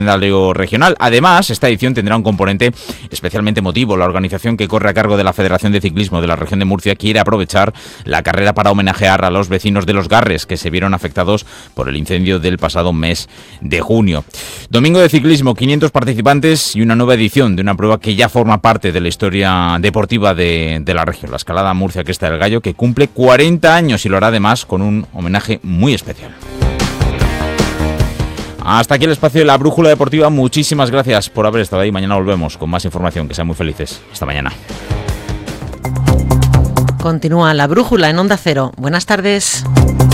calendario regional. Además, esta edición tendrá un componente especialmente emotivo. La organización, que corre a cargo de la Federación de Ciclismo de la región de Murcia, quiere aprovechar la carrera para homenajear a los vecinos de Los Garres, que se vieron afectados por el incendio del pasado mes de junio. Domingo de ciclismo, 500 participantes y una nueva edición de una prueba que ya forma parte de la historia deportiva de la región, la escalada Murcia Cresta del Gallo, que cumple 40 años y lo hará además con un homenaje muy especial. Hasta aquí el espacio de la Brújula Deportiva. Muchísimas gracias por haber estado ahí. Mañana volvemos con más información. Que sean muy felices. Hasta mañana. Continúa la Brújula en Onda Cero. Buenas tardes.